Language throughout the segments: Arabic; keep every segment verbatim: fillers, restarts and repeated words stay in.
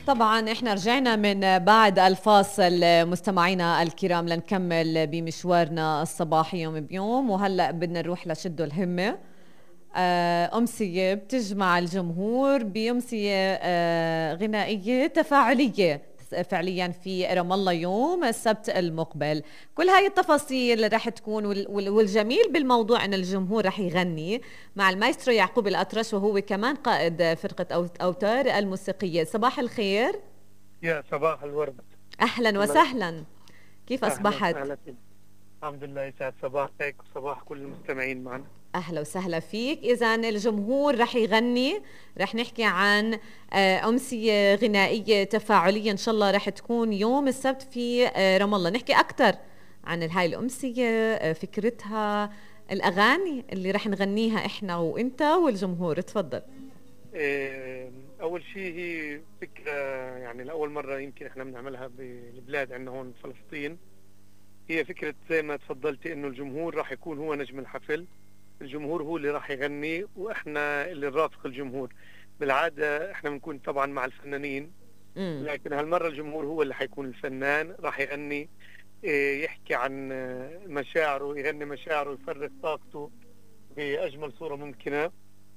طبعا احنا رجعنا من بعد الفاصل مستمعينا الكرام لنكمل بمشوارنا الصباحي يوم بيوم، وهلا بدنا نروح لشدوا الهمة. آه، أمسية بتجمع الجمهور بأمسية آه، غنائية تفاعلية فعليا في رام الله يوم السبت المقبل. كل هاي التفاصيل رح تكون، والجميل بالموضوع أن الجمهور رح يغني مع المايسترو يعقوب الأطرش، وهو كمان قائد فرقة أوتار الموسيقية. صباح الخير. يا صباح الورد. أهلا الله وسهلا، كيف اهلا أصبحت؟ وسهلا فيك. الحمد لله، يسعد صباحك وصباح كل المستمعين معنا. أهلا وسهلا فيك. إذا الجمهور رح يغني، رح نحكي عن آه، أمسية غنائية تفاعلية إن شاء الله رح تكون يوم السبت في آه، رام الله. نحكي أكثر عن هاي الأمسية، آه، فكرتها، الأغاني اللي رح نغنيها إحنا وإنت والجمهور. تفضل. إيه، اول شيء هي فكره، يعني لاول مره يمكن احنا بنعملها بالبلاد عندنا هون فلسطين. هي فكره زي ما تفضلتي انه الجمهور راح يكون هو نجم الحفل. الجمهور هو اللي راح يغني واحنا اللي نرافق الجمهور. بالعاده احنا بنكون طبعا مع الفنانين، مم. لكن هالمره الجمهور هو اللي حيكون الفنان، راح يغني، إيه، يحكي عن مشاعره، يغني مشاعره، يفرغ طاقته بأجمل صورة ممكنة.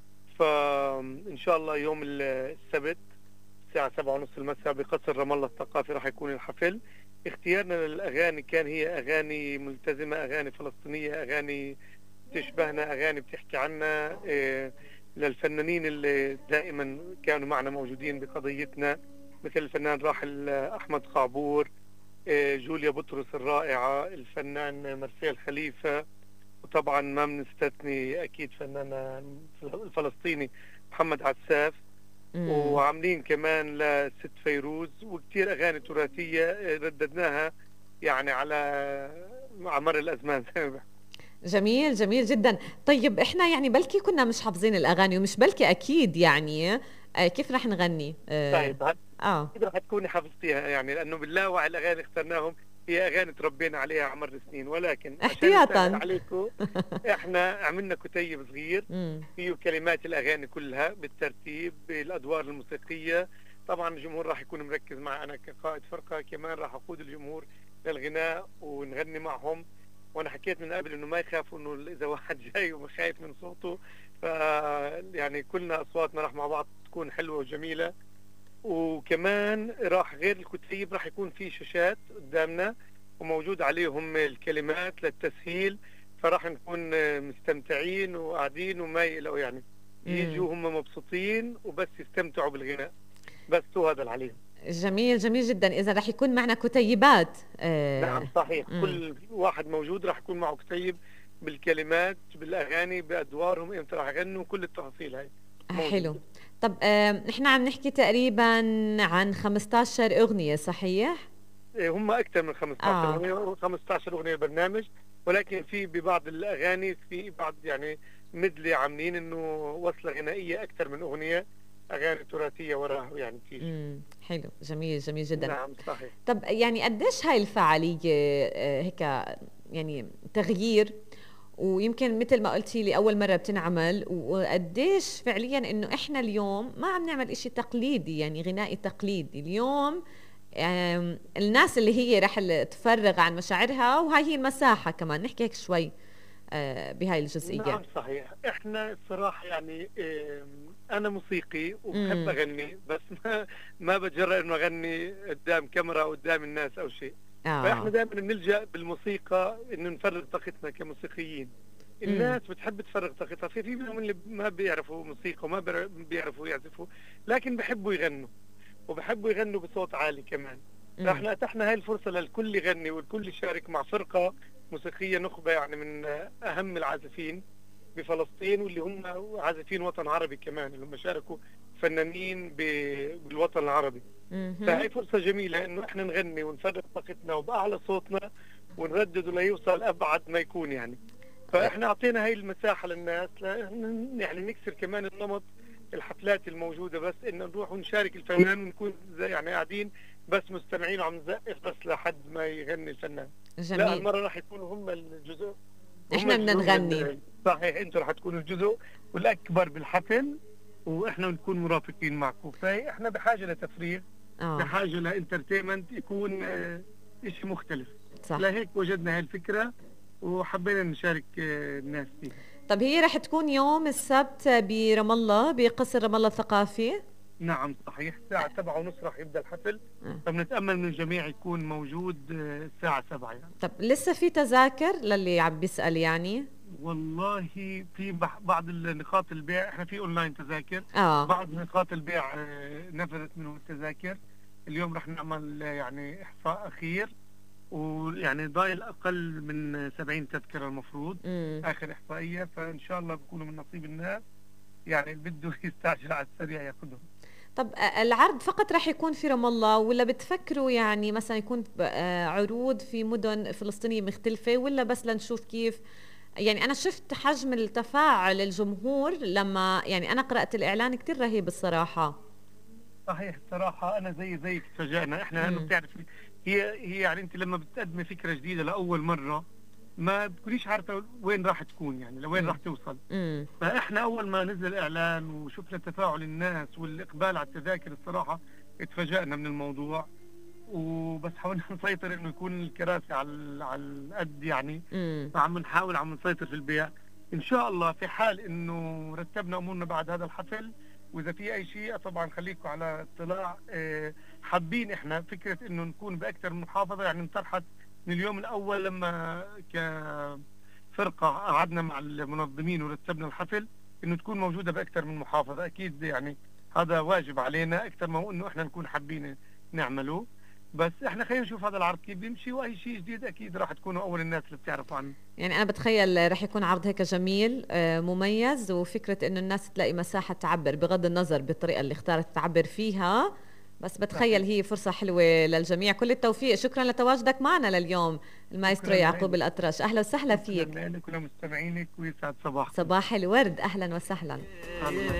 فإن شاء الله يوم السبت الساعة سبعة ونص المساء بقصر رام الله الثقافي راح يكون الحفل. اختيارنا للأغاني كان هي أغاني ملتزمة، أغاني فلسطينية، أغاني تشبهنا، أغاني بتحكي عنا، إيه، للفنانين اللي دائما كانوا معنا موجودين بقضيتنا، مثل الفنان راحل أحمد قعبور، إيه، جوليا بطرس الرائعة، الفنان مرسيل خليفة، وطبعا ما بنستثني اكيد فنان الفلسطيني محمد عساف. مم. وعاملين كمان لست فيروز وكثير اغاني تراثيه رددناها يعني على على مر الازمان. جميل جميل جدا. طيب احنا يعني بلكي كنا مش حافظين الاغاني، ومش بلكي اكيد يعني آه كيف رح نغني؟ اه, طيب آه. كده حتكوني حافظتيها، يعني لانه باللاوعي الاغاني اخترناهم هي اغاني تربينا عليها على مر السنين، ولكن عشان نسهل احتياطا. عليكم احنا عملنا كتيب صغير مم. فيه كلمات الاغاني كلها بالترتيب بالادوار الموسيقيه. طبعا الجمهور راح يكون مركز معي انا كقائد فرقه، كمان راح اقود الجمهور للغناء ونغني معهم. وانا حكيت من قبل انه ما يخافوا انه اذا واحد جاي وخايف من صوته، ف يعني كلنا اصواتنا راح مع بعض تكون حلوه وجميله. وكمان راح غير الكتيب راح يكون في شاشات قدامنا وموجود عليهم الكلمات للتسهيل، فراح نكون مستمتعين وقاعدين وما يقلقوا، يعني يجوا هم مبسوطين وبس يستمتعوا بالغناء بس، هو هذا اللي عليهم. جميل جميل جدا. اذا رح يكون معنا كتيبات. نعم آه. صحيح، مم. كل واحد موجود راح يكون معه كتيب بالكلمات بالاغاني بادوارهم امتى راح يغنوا، كل التفاصيل هاي حلو. موجوده. طب آه احنا عم نحكي تقريبا عن خمستاشر اغنية، صحيح؟ هم اكثر من خمستاشر اه. اغنيه، خمستاشر اغنيه البرنامج، ولكن في ببعض الاغاني في بعض يعني مدلي عاملين انه وصله غنائيه اكثر من اغنيه، اغاني تراثيه وراها يعني تيجي. امم حلو، جميل جميل جدا. نعم صحيح. طب يعني قديش هاي الفعالية آه، هيك يعني تغيير، ويمكن مثل ما قلتي لي أول مرة بتنعمل، وقديش فعليا إنه إحنا اليوم ما عم نعمل إشي تقليدي، يعني غنائي تقليدي اليوم. آم، الناس اللي هي رح تفرغ عن مشاعرها، وهاي هي المساحة كمان نحكي هيك شوي آه، بهاي الجزئية. نعم صحيح، احنا الصراحه يعني آم، انا موسيقي وبحب امم اغني، بس ما ما بتجرأ انه اغني قدام كاميرا او قدام الناس او شيء. فاحنا اه. دائما بنلجأ بالموسيقى انه نفرغ طاقتنا كموسيقيين. امم الناس بتحب تفرغ طاقتها، في في منهم اللي ما بيعرفوا موسيقى وما بيعر- بيعرفوا يعزفوا، لكن بحبوا يغنوا وبحبوا يغنوا بصوت عالي كمان. امم فاحنا اتحنا هاي الفرصة للكل يغني والكل يشارك مع فرقة موسيقية نخبة يعني من اهم العازفين بفلسطين، واللي هم عازفين وطن عربي كمان، اللي هم شاركوا فنانين ب- بالوطن العربي. امم فهي فرصة جميلة انه احنا نغني ونفرغ طاقتنا وبأعلى صوتنا ونردده ليوصل ابعد ما يكون يعني. فاحنا اعطينا هاي المساحة للناس ل- يعني نكسر كمان النمط الحفلات الموجودة، بس ان نروح ونشارك الفنان ونكون زي يعني قاعدين بس مستمعين وعم نزقف بس لحد ما يغني الفنان. لا جميل. هالمرة راح يكونوا هم الجزء، هم احنا بدنا الجزء من نغني. ال- صحيح، انتوا راح تكونوا الجزء والاكبر بالحفل واحنا نكون مرافقين معكم، فاحنا بحاجة لتفريغ آه. بحاجه لانترتينمنت يكون آه شيء مختلف. صح. لهيك وجدنا هاي الفكره وحبينا نشارك آه الناس فيها. طب هي رح تكون يوم السبت برام الله بقصر رام الله الثقافي؟ نعم صحيح، الساعة سبعة ونص راح يبدأ الحفل. آه. فبنتأمل من الجميع يكون موجود آه، الساعة سبعة يعني. طب لسه في تذاكر للي عم بيسأل يعني؟ والله في بح- بعض النقاط البيع، احنا في اونلاين تذاكر. اه بعض نقاط البيع آه، نفذت منهم التذاكر. اليوم راح نعمل آه، يعني احصاء اخير، ويعني ضايل اقل من سبعين تذكرة المفروض. امم اخر احصائية، فان شاء الله بكونوا من نصيب الناس. يعني اللي بده يستعجل على السريع ياخذهم. طب آه، العرض فقط رح يكون في رام الله، ولا بتفكروا يعني مثلا يكون ب- آه، عروض في مدن فلسطينية مختلفة، ولا بس لنشوف كيف؟ يعني أنا شفت حجم التفاعل الجمهور لما يعني أنا قرأت الإعلان كتير رهيب الصراحة. صحيح، الصراحة أنا زي زيك تفاجأنا إحنا، لأنه امم بتعرفي هي هي يعني أنت لما بتقدمي فكرة جديدة لأول مرة ما بتكونيش عارفة وين راح تكون، يعني لوين راح امم توصل. امم فإحنا أول ما نزل الإعلان وشفنا تفاعل الناس والإقبال على التذاكر الصراحة اتفاجأنا من الموضوع. وبس حاولنا نسيطر إنه يكون الكراسي على على القد يعني. امم فعم نحاول عم نسيطر في البيع. إن شاء الله في حال إنه رتبنا أمورنا بعد هذا الحفل، واذا في اي شيء طبعا خليكم على اطلاع. آه، حابين احنا فكره انه نكون باكثر من محافظه، يعني انطرحت من اليوم الاول لما كفرقه قعدنا مع المنظمين ورتبنا الحفل انه تكون موجوده باكثر من محافظه. اكيد يعني هذا واجب علينا اكثر ما هو انه احنا نكون حابين نعمله. بس احنا خلينا نشوف هذا العرض كيف بيمشي، واي شيء جديد اكيد راح تكونوا اول الناس اللي بتعرفوا عنه. يعني أنا بتخيل رح يكون عرض هيك جميل آه، مميز، وفكرة إنه الناس تلاقي مساحة تعبر بغض النظر بالطريقة اللي اختارت تعبر فيها. بس بتخيل صحيح. هي فرصة حلوة للجميع. كل التوفيق، شكرا لتواجدك معنا لليوم المايسترو شكرا يعقوب لك. الأطرش. أهلا وسهلا شكرا فيك. لك ولمستمعينك، ويسعد صباحكم. صباح الورد، أهلا وسهلا. الله